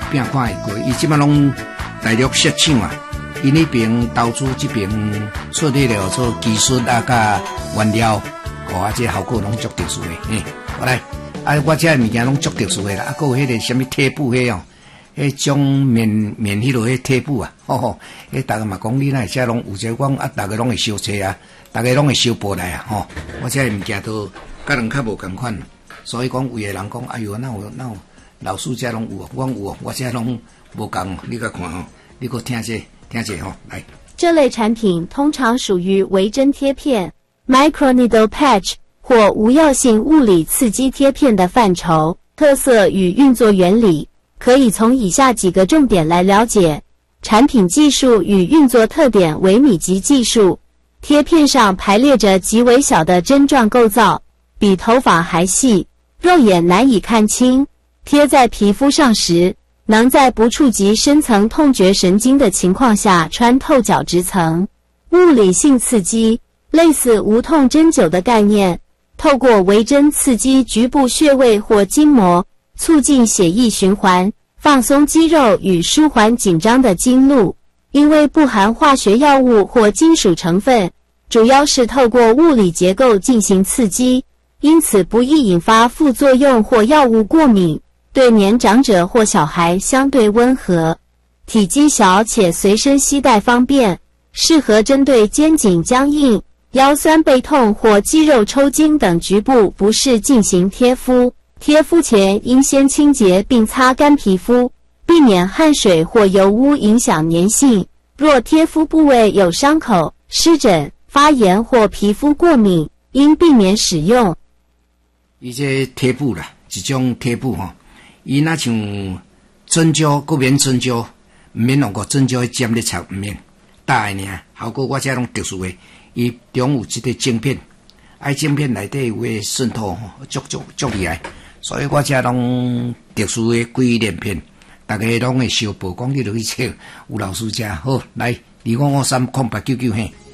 拼看会过。伊即摆拢大陆设厂啊，因迄边投资这边出力了做技术啊，甲原料，这效果拢足特殊的。好来，我这物件拢足特殊的啦，还有迄个什么贴布迄哦。迄种棉迄落迄贴布啊，迄大家嘛讲你那遮拢有者讲大家拢会收册啊，大家拢会收报来啊，我遮物件都甲人较无共款，所以讲有个人讲，哎哟，那有老师遮拢有，我有，我遮拢无共，你甲看你搁听者来。 这类产品通常属于微针贴片 （microneedle patch） 或无药性物理刺激贴片的范畴。特色与运作原理。可以从以下几个重点来了解。产品技术与运作特点为米级技术，贴片上排列着极为小的针状构造，比头发还细，肉眼难以看清。贴在皮肤上时，能在不触及深层痛觉神经的情况下穿透角质层。物理性刺激，类似无痛针灸的概念，透过微针刺激局部穴位或筋膜，促进血液循环，放松肌肉与舒缓紧张的经络。因为不含化学药物或金属成分，主要是透过物理结构进行刺激，因此不易引发副作用或药物过敏，对年长者或小孩相对温和。体积小且随身携带方便，适合针对肩颈僵硬、腰酸背痛或肌肉抽筋等局部不适进行贴敷。贴敷前应先清洁并擦干皮肤，避免汗水或油污影响粘性。若贴敷部位有伤口、湿疹、发炎或皮肤过敏，应避免使用。 伊这贴布啦，一种贴布伊若像针灸，佫免针灸，毋免用过针灸尖咧插，毋免大个尔。效果我遮拢特殊诶，伊中有一个晶片，晶片内底有诶渗透足厉害。所以我遮拢特殊的几连片，大家拢会相报讲你落去找有老师遮好来，255-0899嘿。